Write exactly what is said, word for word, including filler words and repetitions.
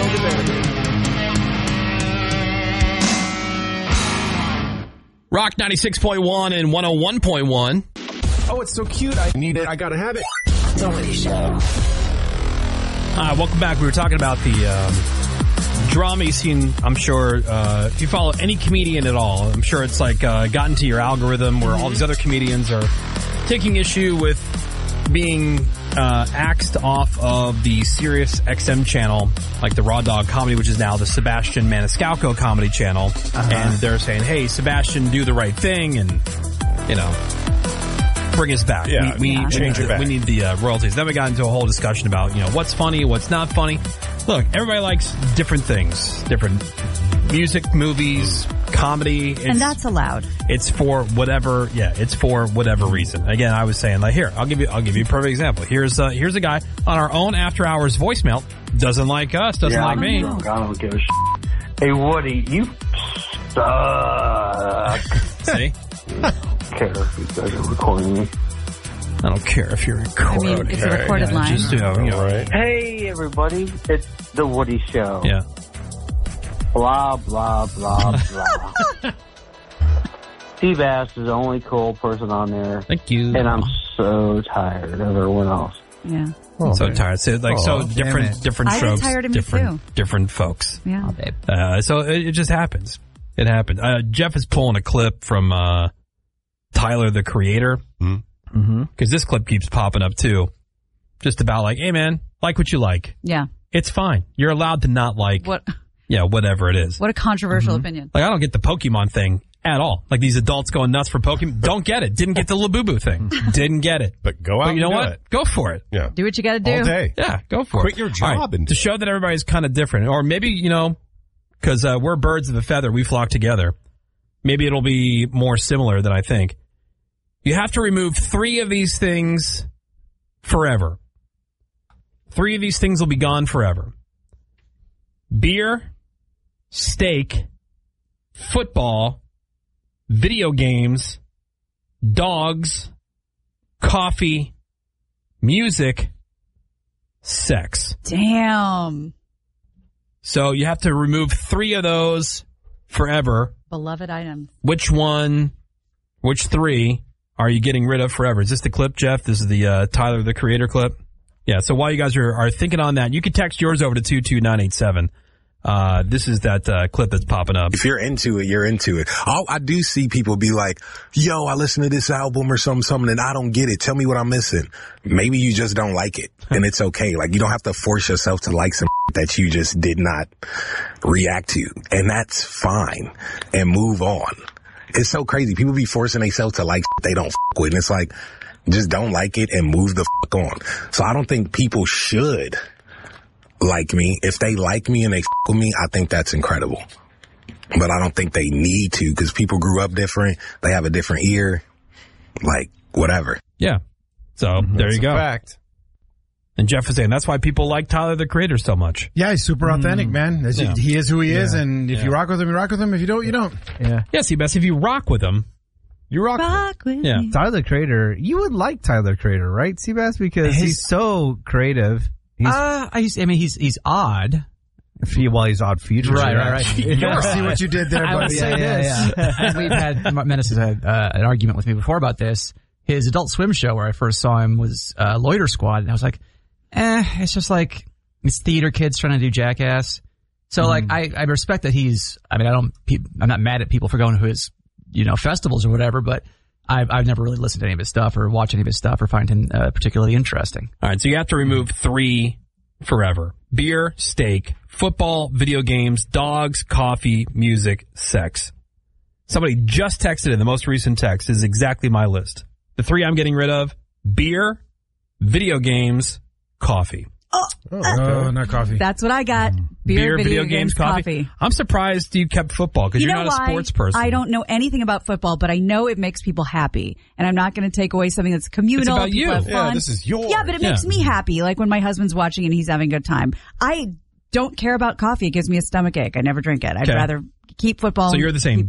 Rock ninety-six point one and one oh one point one. Oh, it's so cute. I need it. I gotta have it. The Woody Show. Hi, welcome back. We were talking about the um, drama you've seen, I'm sure, uh, if you follow any comedian at all, I'm sure it's like uh, gotten to your algorithm where all these other comedians are taking issue with being uh, axed off of the Sirius X M channel, like the Raw Dog Comedy, which is now the Sebastian Maniscalco Comedy Channel. Uh-huh. And they're saying, hey, Sebastian, do the right thing and, you know, bring us back. Yeah, we, we, yeah. change it back. We need the uh, royalties. Then we got into a whole discussion about, you know, what's funny, what's not funny. Look, everybody likes different things, different music, movies, comedy. It's, and that's allowed. It's for whatever, yeah, it's for whatever reason. Again, I was saying, like, here, I'll give you, I'll give you a perfect example. Here's, uh, here's a guy on our own after hours voicemail. Doesn't like us, doesn't yeah, like I'm me. Drunk. I don't give a shit. Hey, Woody, you suck. See? I don't care if you guys are recording me. I don't care if you're recording. I mean, it's a recorded yeah, line. Just, you know, you know, right. Hey, everybody, it's The Woody Show. Yeah. Blah, blah, blah, blah. Seabass is the only cool person on there. Thank you. And I'm so tired of everyone else. Yeah. Oh, so tired. So, like, oh, so different, different I strokes. get tired of me different, too. different folks. Yeah. Oh, uh, so it, it just happens. It happened. Uh, Jeff is pulling a clip from uh, Tyler, the Creator. Mm. Mm-hmm. Because this clip keeps popping up too. Just about like, hey man, like what you like. Yeah. It's fine. You're allowed to not like, What? yeah, whatever it is. What a controversial Mm-hmm. opinion. Like, I don't get the Pokemon thing at all. Like, these adults going nuts for Pokemon. Don't get it. Didn't get the Labubu thing. Didn't get it. But go out But you know and do what? it. Go for it. Yeah. Do what you got to do. All day. Yeah, go for Quit it. your All job right, and do to show that everybody's kind of different. Or maybe, you know, because uh, we're birds of a feather. We flock together. Maybe it'll be more similar than I think. You have to remove three of these things forever. Three of these things will be gone forever. Beer, steak, football, video games, dogs, coffee, music, sex. Damn. So you have to remove three of those forever. Beloved items. Which one, which three are you getting rid of forever? Is this the clip, Jeff? This is the uh, Tyler, the Creator clip? Yeah, so while you guys are, are thinking on that, you can text yours over to two two nine eight seven. Uh, this is that uh, clip that's popping up. If you're into it, you're into it. I'll, I do see people be like, yo, I listen to this album or something, something, and I don't get it. Tell me what I'm missing. Maybe you just don't like it, and it's okay. Like, you don't have to force yourself to like some that you just did not react to, and that's fine, and move on. It's so crazy. People be forcing themselves to like they don't f- with, and it's like, just don't like it and move the f- on. So I don't think people should like me. If they like me and they f- with me, I think that's incredible. But I don't think they need to, because people grew up different. They have a different ear. Like, whatever. Yeah. So mm-hmm. there That's you go. A fact. And Jeff was saying that's why people like Tyler, the Creator, so much. Yeah, he's super authentic, mm. man. Yeah. He is who he yeah. is, and if yeah. you rock with him, you rock with him. If you don't, you don't. Yeah. Yeah, see, Bess, if you rock with him, you rock, rock with yeah. me. Tyler, the Creator, you would like Tyler, the Creator, right, Seabass? Because His, he's so creative. He's, uh, I, I mean, he's he's odd. He, well, he's odd features. Right, right, right. See what you did there, buddy. I would say yeah, this. Yeah, yeah. And we've had, Menace has had uh, an argument with me before about this. His Adult Swim show where I first saw him was uh, Loiter Squad. And I was like, eh, it's just like, it's theater kids trying to do Jackass. So, mm. like, I, I respect that he's, I mean, I don't, I'm not mad at people for going to his, you know, festivals or whatever, but I've, I've never really listened to any of his stuff or watched any of his stuff or find him uh, particularly interesting. All right, so you have to remove three forever. Beer, steak, football, video games, dogs, coffee, music, sex. Somebody just texted in the most recent text. This is exactly my list. The three I'm getting rid of: beer, video games, coffee. Oh, oh uh, not coffee. That's what I got. Beer, Beer video, video games, games coffee. coffee. I'm surprised you kept football because you you're know not why? a sports person. I don't know anything about football, but I know it makes people happy. And I'm not going to take away something that's communal. It's about you. Have fun. Yeah, this is yours. Yeah, but it yeah. makes me happy. Like when my husband's watching and he's having a good time. I don't care about coffee. It gives me a stomach ache. I never drink it. I'd okay. rather keep football. So you're the same.